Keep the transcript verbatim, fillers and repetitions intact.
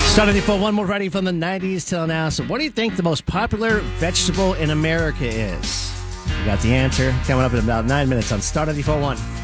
Star ninety-four, one more writing from the nineties till now. So what do you think the most popular vegetable in America is? We got the answer coming up in about nine minutes on Star ninety-four point one.